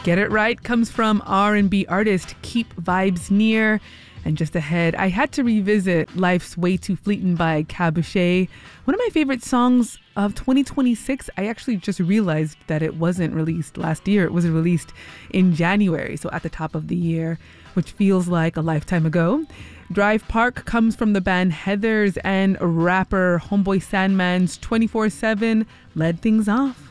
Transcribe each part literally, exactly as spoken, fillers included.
Get It Right comes from R and B artist Keep Vibes Near. And just ahead, I had to revisit Life's Way Too Fleetin' by Caboche. One of my favorite songs of twenty twenty-six. I actually just realized that it wasn't released last year. It was released in January, so at the top of the year, which feels like a lifetime ago. Drive Park comes from the band Heathers, and rapper Homeboy Sandman's twenty-four seven led things off.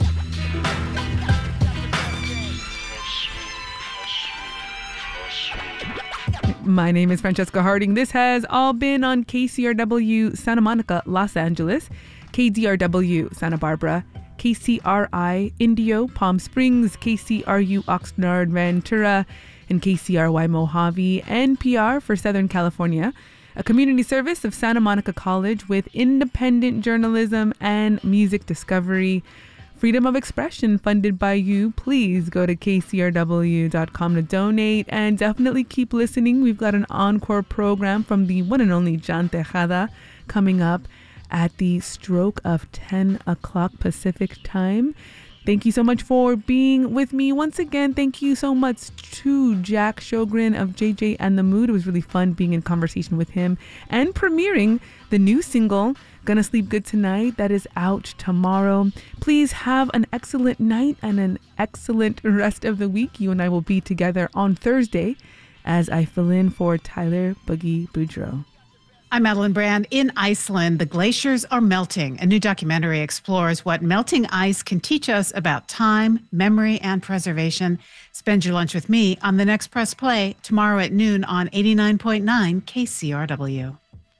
My name is Francesca Harding. This has all been on K C R W Santa Monica, Los Angeles, K D R W Santa Barbara, K C R I Indio, Palm Springs, K C R U Oxnard, Ventura, and K C R Y Mojave, N P R for Southern California, a community service of Santa Monica College with independent journalism and music discovery. Freedom of expression funded by you. Please go to K C R W dot com to donate, and definitely keep listening. We've got an encore program from the one and only John Tejada coming up at the stroke of ten o'clock Pacific time. Thank you so much for being with me. Once again, thank you so much to Jack Sjogren of J J and the Mood. It was really fun being in conversation with him and premiering the new single, Gonna Sleep Good Tonight, that is out tomorrow. Please have an excellent night and an excellent rest of the week. You and I will be together on Thursday as I fill in for Tyler Boogie Boudreaux. I'm Madeline Brand. In Iceland, the glaciers are melting. A new documentary explores what melting ice can teach us about time, memory, and preservation. Spend your lunch with me on the next Press Play tomorrow at noon on eighty-nine point nine K C R W.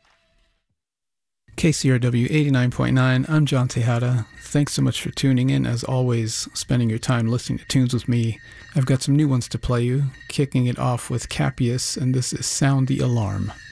K C R W eighty-nine point nine, I'm John Tejada. Thanks so much for tuning in, as always, spending your time listening to tunes with me. I've got some new ones to play you, kicking it off with Cappius, and this is Sound the Alarm.